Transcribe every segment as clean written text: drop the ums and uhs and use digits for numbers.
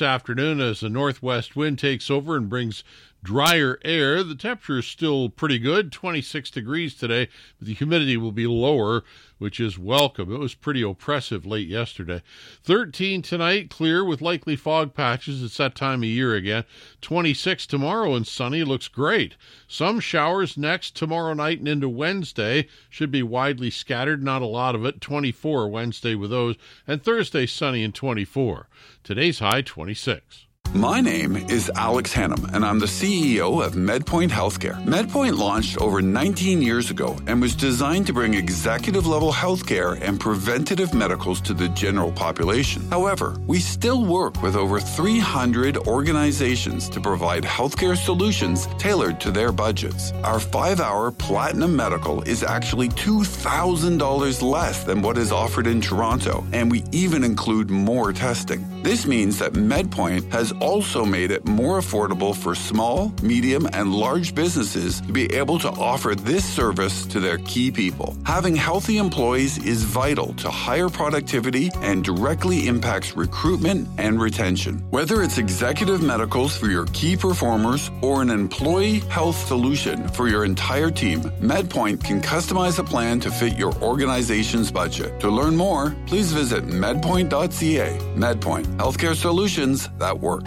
this afternoon as the northwest wind takes over and brings drier air. The temperature is still pretty good, 26 degrees today, but the humidity will be lower, which is welcome. It was pretty oppressive late yesterday. 13 tonight, clear with likely fog patches. It's that time of year again. 26 tomorrow and sunny. Looks great. Some showers next tomorrow night and into Wednesday. Should be widely scattered, not a lot of it. 24 Wednesday with those. And Thursday sunny and 24. Today's high 26. My name is Alex Hannum, and I'm the CEO of MedPoint Healthcare. MedPoint launched over 19 years ago and was designed to bring executive-level healthcare and preventative medicals to the general population. However, we still work with over 300 organizations to provide healthcare solutions tailored to their budgets. Our 5-hour Platinum Medical is actually $2,000 less than what is offered in Toronto, and we even include more testing. This means that MedPoint has also made it more affordable for small, medium, and large businesses to be able to offer this service to their key people. Having healthy employees is vital to higher productivity and directly impacts recruitment and retention. Whether it's executive medicals for your key performers or an employee health solution for your entire team, MedPoint can customize a plan to fit your organization's budget. To learn more, please visit medpoint.ca. MedPoint, healthcare solutions that work.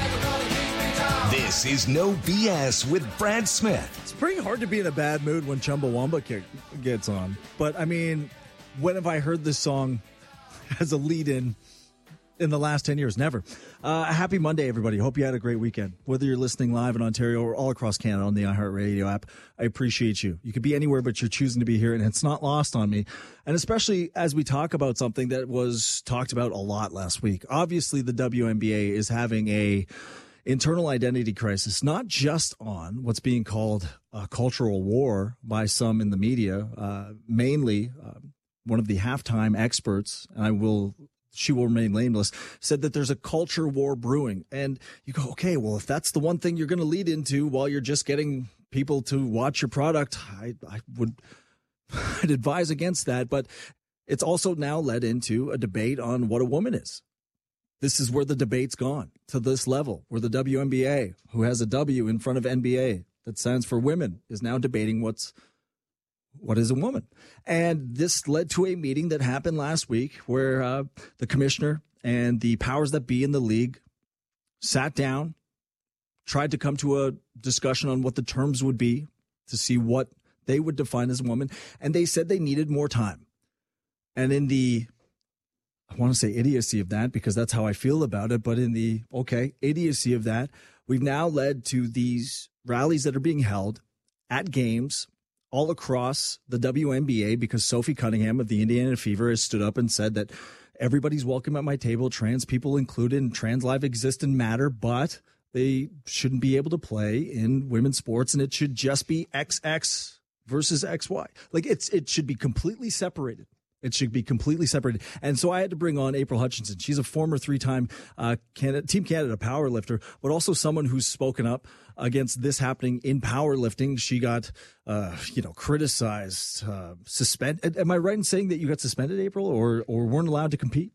This is No BS with Brad Smith. It's pretty hard to be in a bad mood when Chumbawamba gets on. But, I mean, when have I heard this song as a lead-in the last 10 years? Never. Happy Monday, everybody. Hope you had a great weekend. Whether you're listening live in Ontario or all across Canada on the iHeartRadio app, I appreciate you. You could be anywhere, but you're choosing to be here, and it's not lost on me. And especially as we talk about something that was talked about a lot last week. Obviously, the WNBA is having a internal identity crisis, not just on what's being called a cultural war by some in the media, mainly one of the halftime experts, and she will remain nameless, said that there's a culture war brewing. And you go, okay, well, if that's the one thing you're going to lead into while you're just getting people to watch your product, I'd advise against that. But it's also now led into a debate on what a woman is. This is where the debate's gone, to this level, where the WNBA, who has a W in front of NBA that stands for women, is now debating what is a woman. And this led to a meeting that happened last week where the commissioner and the powers that be in the league sat down, tried to come to a discussion on what the terms would be to see what they would define as a woman. And they said they needed more time. And in the, I want to say idiocy of that because that's how I feel about it, but in the, idiocy of that, we've now led to these rallies that are being held at games all across the WNBA because Sophie Cunningham of the Indiana Fever has stood up and said that everybody's welcome at my table, trans people included, and trans lives exist and matter, but they shouldn't be able to play in women's sports, and it should just be XX versus XY. Like it should be completely separated. It should be completely separated. And so I had to bring on April Hutchinson. She's a former 3-time Team Canada powerlifter, but also someone who's spoken up against this happening in powerlifting. She got, criticized, suspended. Am I right in saying that you got suspended, April, or weren't allowed to compete?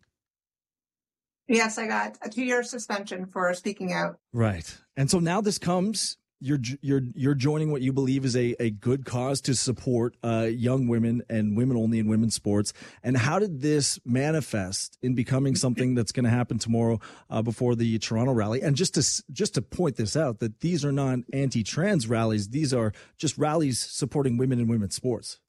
Yes, I got a 2-year suspension for speaking out. Right. And so now this comes. You're joining what you believe is a good cause to support young women and women only in women's sports. And how did this manifest in becoming something that's going to happen tomorrow before the Toronto rally? And just to point this out, that these are not anti-trans rallies; these are just rallies supporting women in women's sports.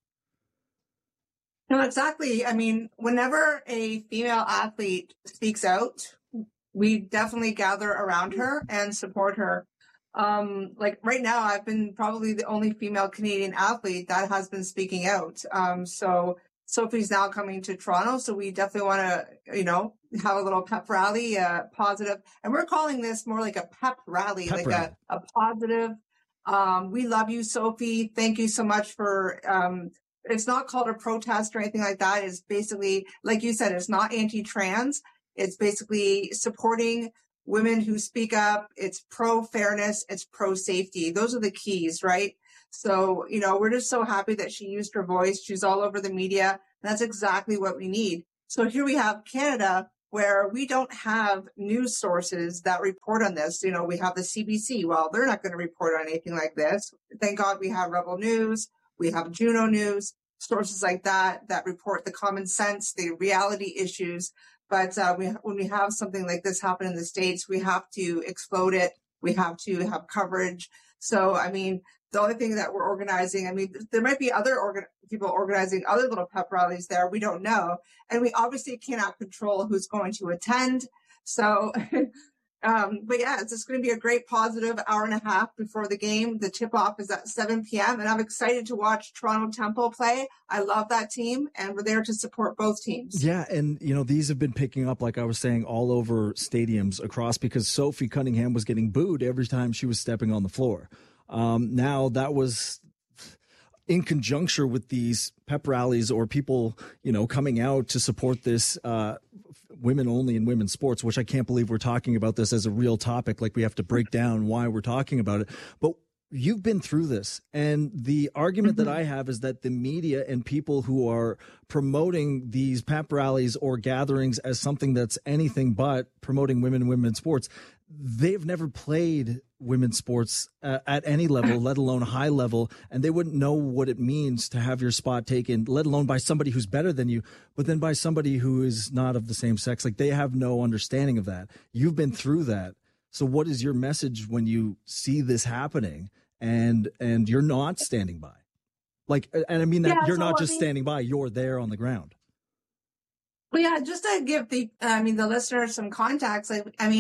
No, exactly. I mean, whenever a female athlete speaks out, we definitely gather around her and support her. Like right now, I've been probably the only female Canadian athlete that has been speaking out. So Sophie's now coming to Toronto. So we definitely want to, have a little pep rally, positive. And we're calling this more like a pep rally, a positive. We love you, Sophie. Thank you so much for, it's not called a protest or anything like that. It's basically, like you said, it's not anti-trans. It's basically supporting women who speak up. It's pro-fairness. It's pro-safety. Those are the keys, right? So, we're just so happy that she used her voice. She's all over the media. That's exactly what we need. So here we have Canada where we don't have news sources that report on this. You know, we have the CBC. Well, they're not going to report on anything like this. Thank God we have Rebel News. We have Juno News, sources like that report the common sense, the reality issues. But when we have something like this happen in the States, we have to explode it. We have to have coverage. So, I mean, the only thing that we're organizing, I mean, there might be other people organizing other little pep rallies there. We don't know. And we obviously cannot control who's going to attend. So, but yeah, it's just going to be a great positive hour and a half before the game. The tip-off is at 7 p.m. and I'm excited to watch Toronto Temple play. I love that team, and we're there to support both teams. Yeah, and, you know, these have been picking up, like I was saying, all over stadiums across, because Sophie Cunningham was getting booed every time she was stepping on the floor. Now that was in conjunction with these pep rallies or people, you know, coming out to support this women only in women's sports, which I can't believe we're talking about this as a real topic. Like, we have to break down why we're talking about it. But you've been through this, and the argument that I have is that the media and people who are promoting these pep rallies or gatherings as something that's anything but promoting women and women's sports, they've never played women's sports at any level, let alone high level, and they wouldn't know what it means to have your spot taken, let alone by somebody who's better than you, but then by somebody who is not of the same sex. Like, they have no understanding of that. You've been through that. So what is your message when you see this happening and you're not standing by? Like, and I mean that you're not just standing by, you're there on the ground. Well, yeah, just to give the listeners some context,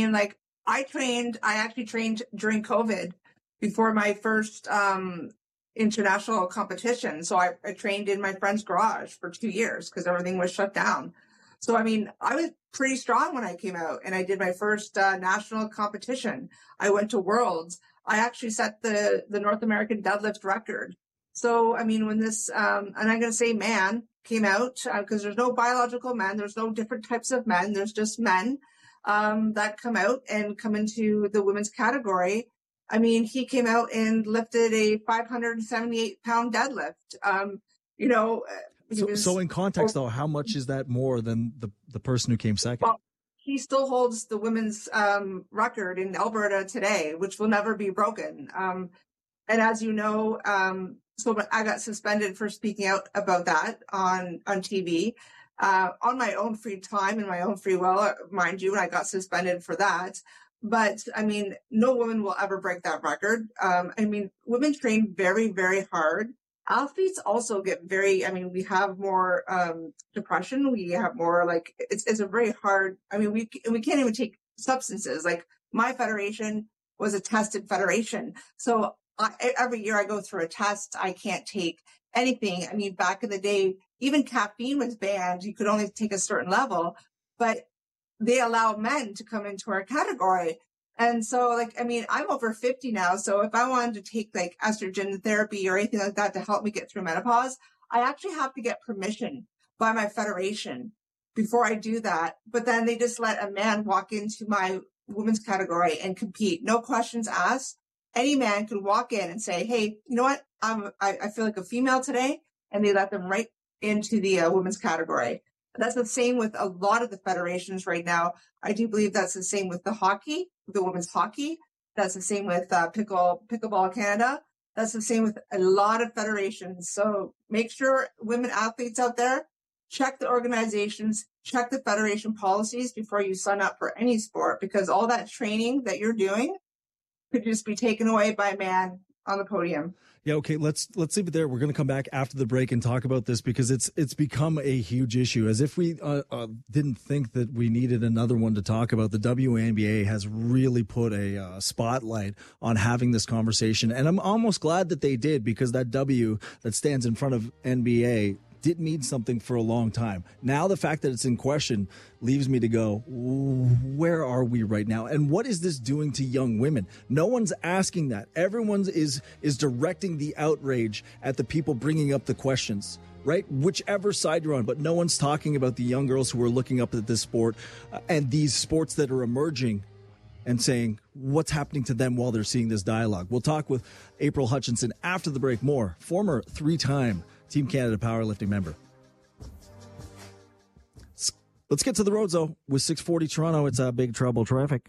I actually trained during COVID before my first international competition. So I trained in my friend's garage for 2 years because everything was shut down. So, I mean, I was pretty strong when I came out, and I did my first national competition. I went to Worlds. I actually set the North American deadlift record. So, I mean, when this, and I'm going to say man, came out, because there's no biological men, there's no different types of men, there's just men that come out and come into the women's category. I mean, he came out and lifted a 578-pound deadlift. So in context, though, how much is that more than the person who came second? Well, he still holds the women's record in Alberta today, which will never be broken. And as you know, so I got suspended for speaking out about that on TV. On my own free time and my own free will, mind you, and I got suspended for that. But I mean, no woman will ever break that record. I mean, women train very, very hard. Athletes also get we have more depression. We have more, like, it's a very hard, I mean, we can't even take substances. Like, my federation was a tested federation. So every year I go through a test. I can't take anything. I mean, back in the day, even caffeine was banned. You could only take a certain level, but they allow men to come into our category. And so, I'm over 50 now. So if I wanted to take, like, estrogen therapy or anything like that to help me get through menopause, I actually have to get permission by my federation before I do that. But then they just let a man walk into my women's category and compete. No questions asked. Any man could walk in and say, hey, you know what? I feel like a female today. And they let them right into the women's category. That's the same with a lot of the federations right now. I do believe that's the same with the hockey, the women's hockey. That's the same with Pickleball Canada. That's the same with a lot of federations. So make sure, women athletes out there, check the organizations, check the federation policies before you sign up for any sport, because all that training that you're doing could just be taken away by a man on the podium. Yeah, okay, let's leave it there. We're going to come back after the break and talk about this, because it's become a huge issue. As if we didn't think that we needed another one to talk about, the WNBA has really put a spotlight on having this conversation. And I'm almost glad that they did, because that W that stands in front of NBA did mean something for a long time. Now the fact that it's in question leaves me to go, where are we right now? And what is this doing to young women? No one's asking that. Everyone is directing the outrage at the people bringing up the questions, right? Whichever side you're on, but no one's talking about the young girls who are looking up at this sport and these sports that are emerging and saying what's happening to them while they're seeing this dialogue. We'll talk with April Hutchinson after the break. More, former 3-time Team Canada powerlifting member. Let's get to the roads, though. With 640 Toronto, it's big trouble traffic.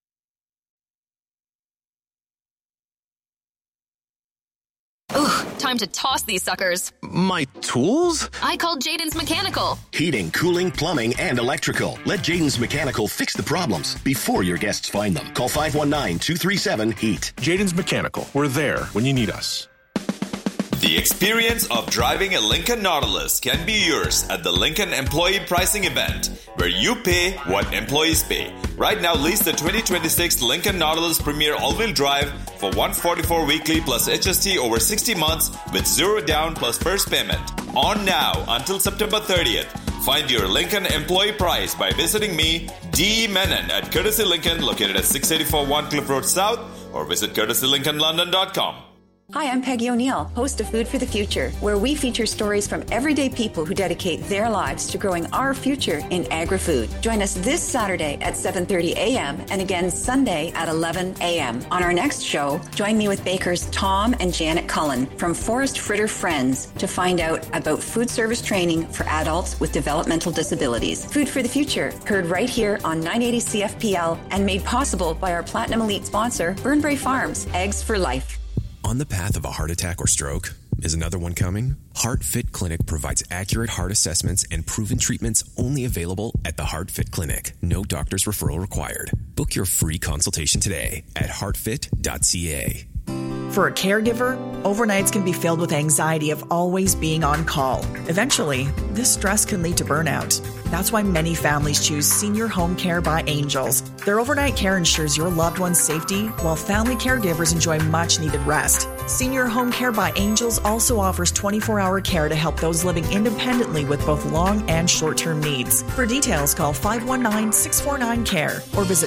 Ugh, time to toss these suckers. My tools? I called Jaden's Mechanical. Heating, cooling, plumbing, and electrical. Let Jaden's Mechanical fix the problems before your guests find them. Call 519-237-HEAT. Jaden's Mechanical. We're there when you need us. The experience of driving a Lincoln Nautilus can be yours at the Lincoln Employee Pricing Event, where you pay what employees pay. Right now, lease the 2026 Lincoln Nautilus Premier All-Wheel Drive for $144 weekly plus HST over 60 months with zero down plus first payment. On now until September 30th. Find your Lincoln employee price by visiting me, D. Menon, at Courtesy Lincoln, located at 684 One Cliff Road South, or visit courtesylincolnlondon.com. Hi, I'm Peggy O'Neill, host of Food for the Future, where we feature stories from everyday people who dedicate their lives to growing our future in agri-food. Join us this Saturday at 7:30 a.m. and again Sunday at 11 a.m. On our next show, join me with bakers Tom and Janet Cullen from Forest Fritter Friends to find out about food service training for adults with developmental disabilities. Food for the Future, heard right here on 980 CFPL and made possible by our Platinum Elite sponsor, Burnbrae Farms, Eggs for Life. On the path of a heart attack or stroke? Is another one coming? HeartFit Clinic provides accurate heart assessments and proven treatments only available at the HeartFit Clinic. No doctor's referral required. Book your free consultation today at heartfit.ca. For a caregiver, overnights can be filled with anxiety of always being on call. Eventually, this stress can lead to burnout. That's why many families choose Senior Home Care by Angels. Their overnight care ensures your loved one's safety, while family caregivers enjoy much-needed rest. Senior Home Care by Angels also offers 24-hour care to help those living independently with both long and short-term needs. For details, call 519-649-CARE or visit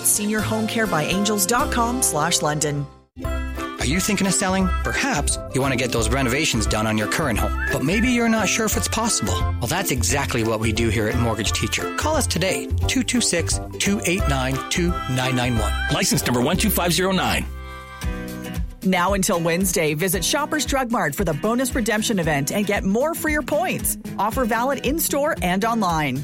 seniorhomecarebyangels.com/London. Are you thinking of selling? Perhaps you want to get those renovations done on your current home, but maybe you're not sure if it's possible. Well, that's exactly what we do here at Mortgage Teacher. Call us today, 226-289-2991. License number 12509. Now until Wednesday, visit Shoppers Drug Mart for the bonus redemption event and get more for your points. Offer valid in-store and online.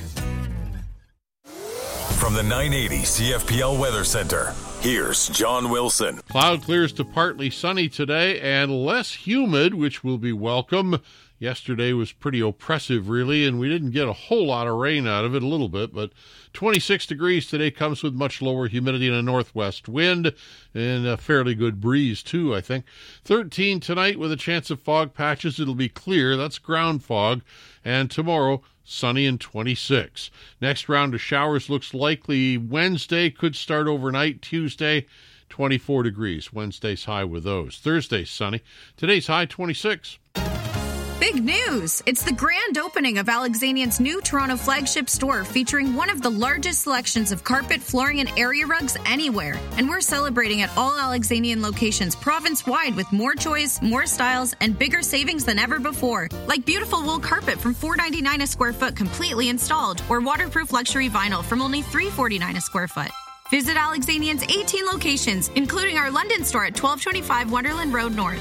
From the 980 CFPL Weather Center, here's John Wilson. Cloud clears to partly sunny today and less humid, which will be welcome. Yesterday was pretty oppressive, really, and we didn't get a whole lot of rain out of it, a little bit, but 26 degrees today comes with much lower humidity and a northwest wind and a fairly good breeze, too, I think. 13 tonight with a chance of fog patches. It'll be clear. That's ground fog. And tomorrow, sunny and 26. Next round of showers looks likely Wednesday, could start overnight. Tuesday, 24 degrees. Wednesday's high with those. Thursday, sunny. Today's high, 26. Big news! It's the grand opening of Alexanian's new Toronto flagship store, featuring one of the largest selections of carpet, flooring, and area rugs anywhere. And we're celebrating at all Alexanian locations province-wide with more choice, more styles, and bigger savings than ever before. Like beautiful wool carpet from $4.99 a square foot completely installed, or waterproof luxury vinyl from only $3.49 a square foot. Visit Alexanian's 18 locations, including our London store at 1225 Wonderland Road North.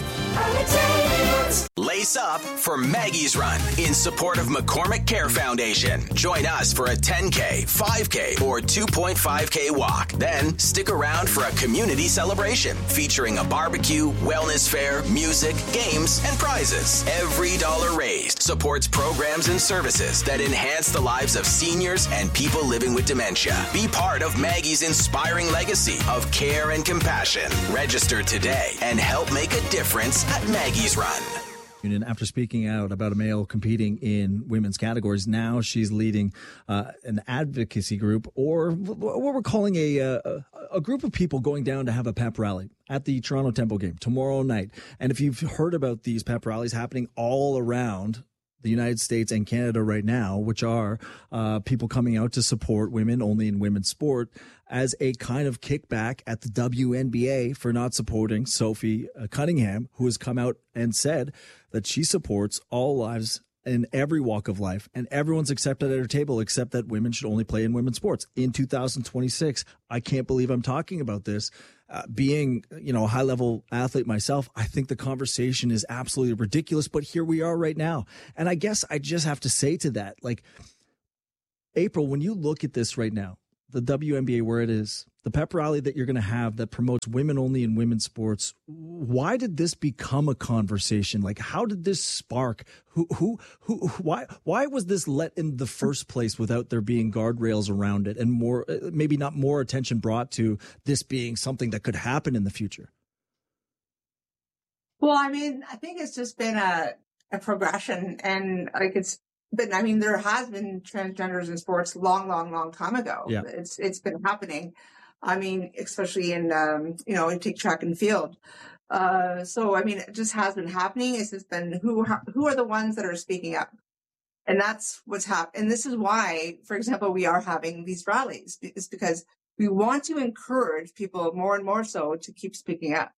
Lace up for Maggie's Run in support of McCormick Care Foundation. Join us for a 10K, 5K, or 2.5K walk. Then stick around for a community celebration featuring a barbecue, wellness fair, music, games, and prizes. Every dollar raised supports programs and services that enhance the lives of seniors and people living with dementia. Be part of Maggie's inspiring legacy of care and compassion. Register today and help make a difference at Maggie's Run. And after speaking out about a male competing in women's categories, now she's leading an advocacy group, or what we're calling a group of people going down to have a pep rally at the Toronto Temple game tomorrow night. And if you've heard about these pep rallies happening all around the United States and Canada right now, which are people coming out to support women only in women's sport as a kind of kickback at the WNBA for not supporting Sophie Cunningham, who has come out and said that she supports all lives in every walk of life, and everyone's accepted at her table except that women should only play in women's sports in 2026. I can't believe I'm talking about this. Being, a high-level athlete myself, I think the conversation is absolutely ridiculous, but here we are right now. And I guess I just have to say to that, April, when you look at this right now, the WNBA where it is, the pep rally that you're going to have that promotes women only in women's sports, why did this become a conversation? Like, how did this spark? Why was this let in the first place without there being guardrails around it and more, maybe not more attention brought to this being something that could happen in the future? Well, I mean, I think it's just been a progression, and like but I mean, there has been transgenders in sports long time ago. Yeah. It's been happening. I mean, especially in, you take track and field. So, I mean, it just has been happening. It's just been who are the ones that are speaking up? And that's what's happened. And this is why, for example, we are having these rallies. It's because we want to encourage people more and more so to keep speaking up.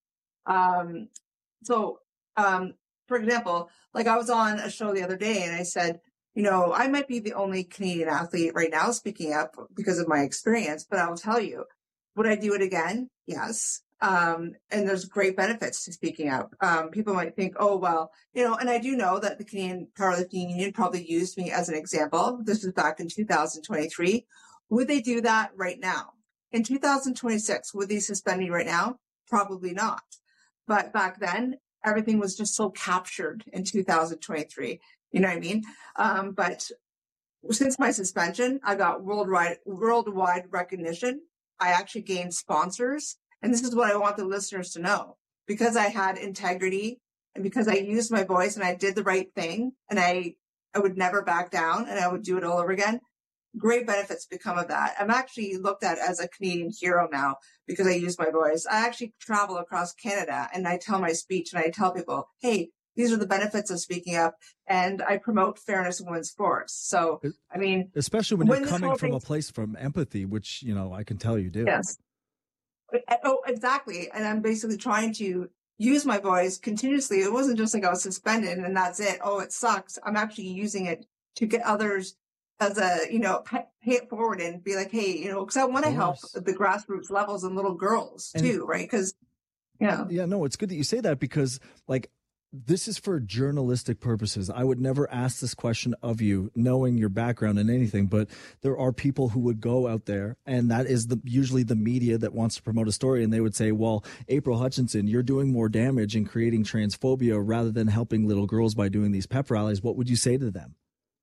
For example, like I was on a show the other day and I said, I might be the only Canadian athlete right now speaking up because of my experience, but I'll tell you, would I do it again? Yes. And there's great benefits to speaking up. People might think, oh, well, and I do know that the Canadian Powerlifting Union probably used me as an example. This was back in 2023. Would they do that right now? In 2026, would they suspend me right now? Probably not. But back then, everything was just so captured in 2023. You know what I mean? But since my suspension, I got worldwide recognition. I actually gained sponsors. And this is what I want the listeners to know. Because I had integrity and because I used my voice and I did the right thing and I would never back down and I would do it all over again. Great benefits become of that. I'm actually looked at as a Canadian hero now because I use my voice. I actually travel across Canada and I tell my speech and I tell people, hey, these are the benefits of speaking up, and I promote fairness in women's sports. So, I mean, especially when you're coming from a place from empathy, which, I can tell you do. Yes. Oh, exactly. And I'm basically trying to use my voice continuously. It wasn't just like I was suspended and that's it. Oh, it sucks. I'm actually using it to get others as pay it forward and be like, hey, because I want to help the grassroots levels and little girls too, right? Because, Yeah, no, it's good that you say that because, this is for journalistic purposes. I would never ask this question of you, knowing your background and anything, but there are people who would go out there, and that is usually the media that wants to promote a story, and they would say, well, April Hutchinson, you're doing more damage and creating transphobia rather than helping little girls by doing these pep rallies. What would you say to them?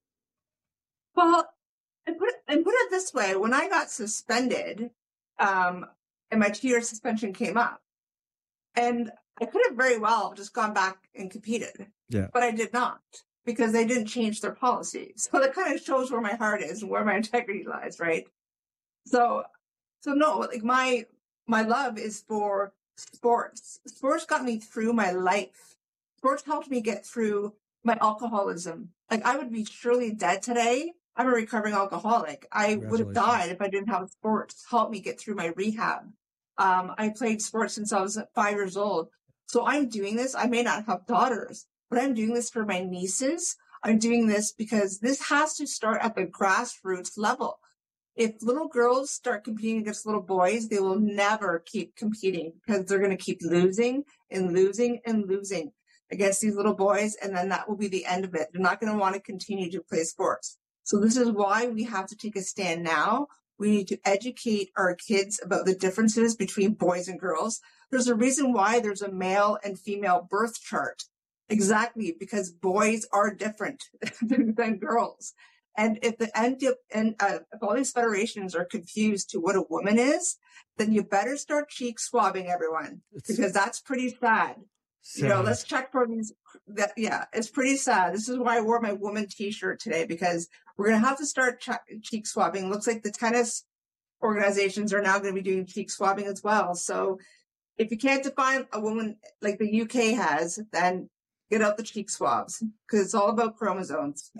Well, and put it this way, when I got suspended, and my 2-year suspension came up, and I could have very well just gone back and competed, but I did not because they didn't change their policy. So that kind of shows where my heart is and where my integrity lies, right? So no, my love is for sports. Sports got me through my life. Sports helped me get through my alcoholism. I would be surely dead today. I'm a recovering alcoholic. I would have died if I didn't have sports help me get through my rehab. I played sports since I was 5 years old. So I'm doing this. I may not have daughters, but I'm doing this for my nieces. I'm doing this because this has to start at the grassroots level. If little girls start competing against little boys, they will never keep competing because they're going to keep losing and losing and losing against these little boys. And then that will be the end of it. They're not going to want to continue to play sports. So this is why we have to take a stand now. We need to educate our kids about the differences between boys and girls. There's a reason why there's a male and female birth chart. Exactly, because boys are different than girls. And if if all these federations are confused to what a woman is, then you better start cheek swabbing everyone because that's pretty sad. Let's check for these. It's pretty sad. This is why I wore my woman T-shirt today because we're going to have to start cheek swabbing. Looks like the tennis organizations are now going to be doing cheek swabbing as well. So if you can't define a woman like the UK has, then get out the cheek swabs because it's all about chromosomes.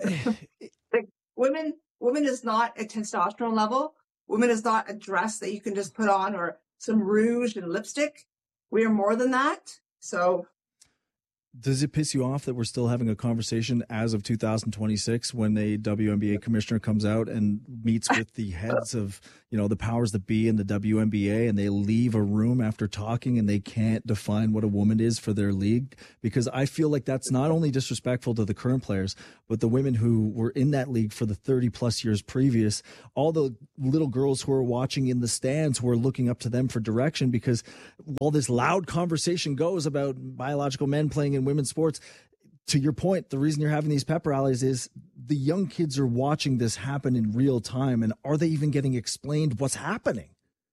Women is not a testosterone level. Women is not a dress that you can just put on or some rouge and lipstick. We are more than that. So Does it piss you off that we're still having a conversation as of 2026 when a WNBA commissioner comes out and meets with the heads of, the powers that be in the WNBA, and they leave a room after talking and they can't define what a woman is for their league? Because I feel like that's not only disrespectful to the current players, but the women who were in that league for the 30 plus years previous, all the little girls who are watching in the stands who are looking up to them for direction, because while this loud conversation goes about biological men playing in women's sports, to your point, the reason you're having these pep rallies is the young kids are watching this happen in real time. And are they even getting explained what's happening?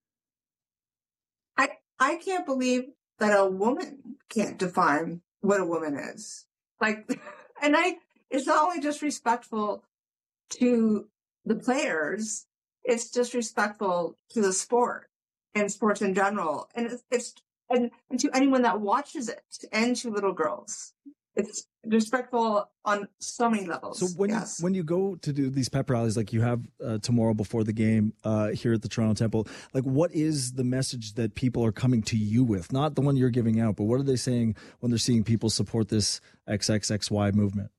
I can't believe that a woman can't define what a woman is. It's not only disrespectful to the players, it's disrespectful to the sport and sports in general. And and to anyone that watches it, and to little girls. It's disrespectful on so many levels. So when you go to do these pep rallies like you have tomorrow before the game here at the Toronto Temple, what is the message that people are coming to you with? Not the one you're giving out, but what are they saying when they're seeing people support this XXXY movement?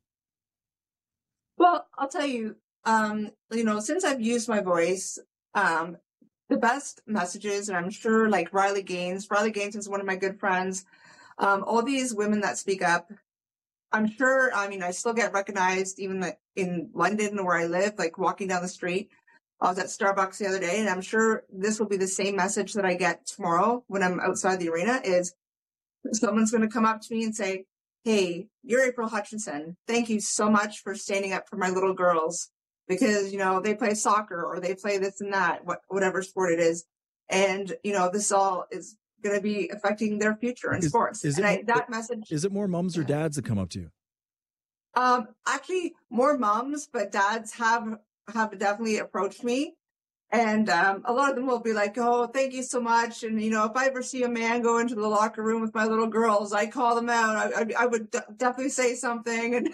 Well, I'll tell you, since I've used my voice, the best messages, and I'm sure Riley Gaines is one of my good friends, all these women that speak up, I'm sure, I still get recognized even in London where I live, walking down the street. I was at Starbucks the other day, and I'm sure this will be the same message that I get tomorrow when I'm outside the arena is someone's going to come up to me and say, "Hey, you're April Hutchinson. Thank you so much for standing up for my little girls because, they play soccer or they play this and that, whatever sport it is. And, this all is going to be affecting their future in sports." That message. Is it more moms or dads that come up to you? Actually, more moms, but dads have definitely approached me. And a lot of them will be like, "Oh, thank you so much." And, if I ever see a man go into the locker room with my little girls, I call them out. I would definitely say something. And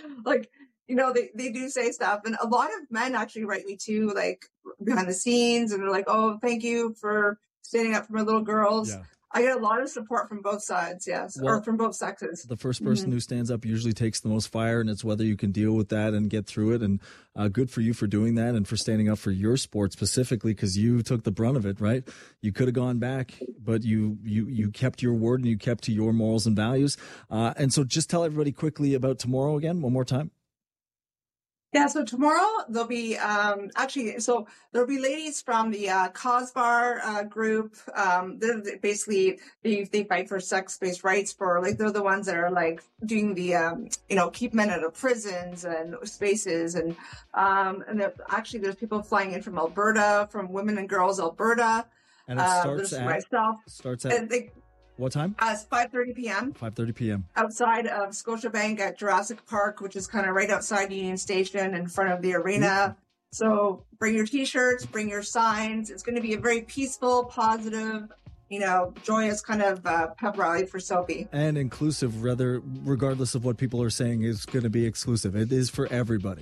they do say stuff. And a lot of men actually write me too, behind the scenes. And they're like, "Oh, thank you for standing up for my little girls." Yeah. I get a lot of support from both sides, yes, or from both sexes. The first person who stands up usually takes the most fire, and it's whether you can deal with that and get through it. And good for you for doing that and for standing up for your sport specifically, because you took the brunt of it, right? You could have gone back, but you kept your word and you kept to your morals and values. And so just tell everybody quickly about tomorrow again, one more time. Yeah, so tomorrow there'll be there'll be ladies from the COSBAR group. They're basically they fight for sex-based rights for they're the ones that are doing the keep men out of prisons and spaces and there's people flying in from Alberta, from Women and Girls Alberta. And it starts at what time? It's 5:30 p.m. 5:30 p.m. outside of Scotiabank at Jurassic Park, which is kind of right outside Union Station in front of the arena. So bring your T-shirts, bring your signs. It's going to be a very peaceful, positive, joyous kind of pep rally for Sophie. And inclusive, regardless of what people are saying, is going to be exclusive. It is for everybody.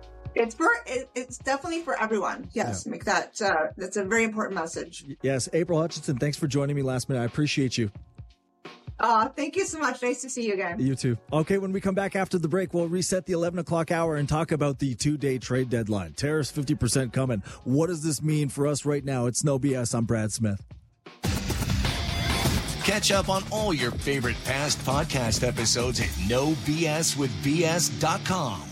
It's definitely for everyone. Yes, yeah. Make that. That's a very important message. Yes, April Hutchinson, thanks for joining me last minute. I appreciate you. Thank you so much. Nice to see you again. You too. Okay, when we come back after the break, we'll reset the 11 o'clock hour and talk about the 2-day trade deadline. Tariffs 50% coming. What does this mean for us right now? It's No BS. I'm Brad Smith. Catch up on all your favorite past podcast episodes at nobswithbs.com.